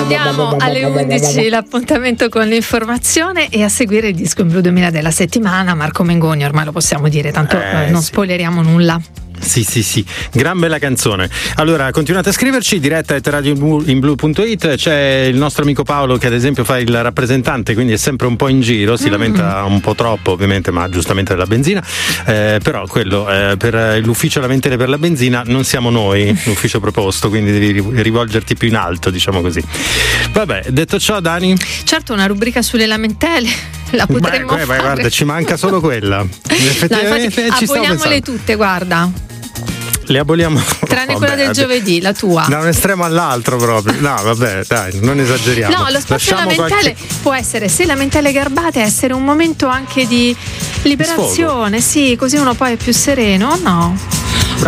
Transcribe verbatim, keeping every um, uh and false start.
Diamo alle undici l'appuntamento con l'informazione e a seguire il disco in blu duemila della settimana. Marco Mengoni, ormai lo possiamo dire, tanto eh, non sì. spoileriamo nulla. Sì, sì, sì, gran bella canzone. Allora, continuate a scriverci, diretta at radioinblu punto it. C'è il nostro amico Paolo che ad esempio fa il rappresentante, quindi è sempre un po' in giro, si mm. lamenta un po' troppo ovviamente, ma giustamente della benzina, eh, però quello eh, per l'ufficio lamentele per la benzina non siamo noi, l'ufficio proposto, quindi devi rivolgerti più in alto, diciamo così. Vabbè, detto ciò, Dani? Certo, una rubrica sulle lamentele la potremmo beh, beh, fare. Guarda, ci manca solo quella. Effettivamente no, ci stavo aboliamole tutte, guarda. Le aboliamo tranne vabbè, quella del vabbè. giovedì, la tua, da un estremo all'altro proprio. No, vabbè, dai, non esageriamo. No, lo spazio Lasciamo lamentele qualche... può essere, se lamentele garbate, essere un momento anche di liberazione, sì, così uno poi è più sereno, no?